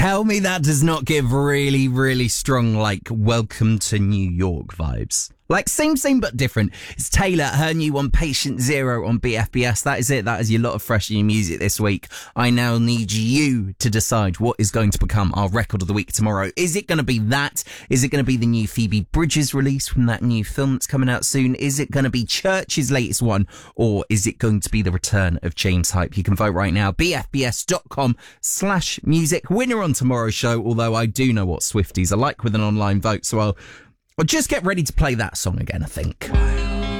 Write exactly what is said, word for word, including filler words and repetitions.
Tell me that does not give really, really strong, like, welcome to New York vibes. Like, same, same, but different. It's Taylor, her new one, Patient Zero on B F B S. That is it. That is your lot of fresh new music this week. I now need you to decide what is going to become our record of the week tomorrow. Is it going to be that? Is it going to be the new Phoebe Bridgers release from that new film that's coming out soon? Is it going to be Church's latest one? Or is it going to be the return of James Hype? You can vote right now. bfbs.com slash music. Winner on tomorrow's show, although I do know what Swifties are like with an online vote, so I'll Well, just get ready to play that song again, I think.